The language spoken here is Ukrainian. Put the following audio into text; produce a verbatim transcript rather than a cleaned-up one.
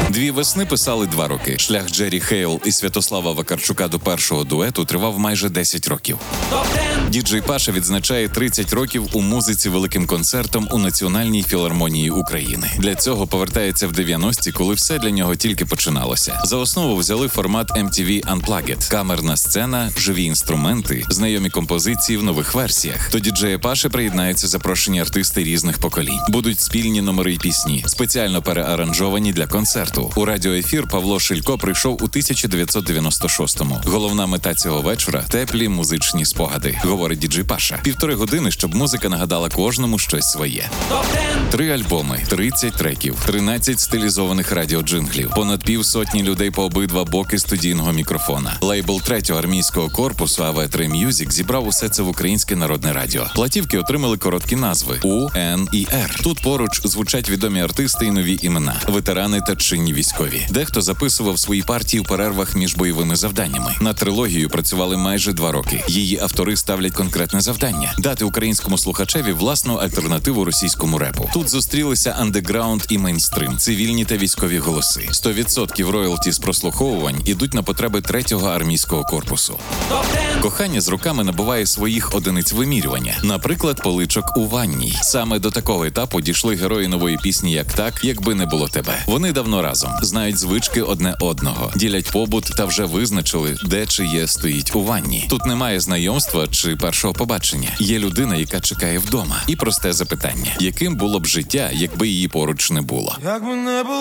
Дві весни писали два роки. Шлях Джері Хейл і Святослава Вакарчука до першого дуету тривав майже десять років. Діджей Паша відзначає тридцять років у музиці великим концертом у Національній філармонії України. Для цього повертається в дев'яності, коли все для нього тільки починалося. За основу взяли формат ем ті ві Unplugged – камерна сцена, живі інструменти, знайомі композиції в нових версіях. До діджея Паші приєднаються запрошені артисти різних поколінь. Будуть спільні номери й пісні, спеціально переаранжовані для концерту. У радіоефір Павло Шилько прийшов у тисяча дев'ятсот дев'яносто шостому. Головна мета цього вечора – теплі музичні спогади, говорить діджей Паша. Півтори години, щоб музика нагадала кожному щось своє. Три альбоми, тридцять треків, тринадцять стилізованих радіоджинглів, понад півсотні людей по обидва боки студійного мікрофона. Лейбл третього армійського корпусу ей ве три Music зібрав усе це в Українське народне радіо. Платівки отримали короткі назви – У, Н і Р. Тут поруч звучать відомі артисти і нові імена, ветерани та чинні військові. Дехто записував свої партії у перервах між бойовими завданнями. На трилогію працювали майже два роки. Її автори ставлять конкретне завдання – дати українському слухачеві власну альтернативу російському репу. Тут зустрілися андеграунд і мейнстрим, цивільні та військові голоси. сто відсотків роялті з прослуховувань ідуть на потреби третього армійського корпусу. Кохання з роками набуває своїх одиниць вимірювання. Наприклад, поличок у ванній. Саме до такого етапу дійшли герої нової пісні «Як так, якби не було тебе». Вони давно разом, знають звички одне одного, ділять побут та вже визначили, де чиє стоїть у ванні. Тут немає знайомства чи першого побачення. Є людина, яка чекає вдома. І просте запитання – яким було б життя, якби її поруч не було?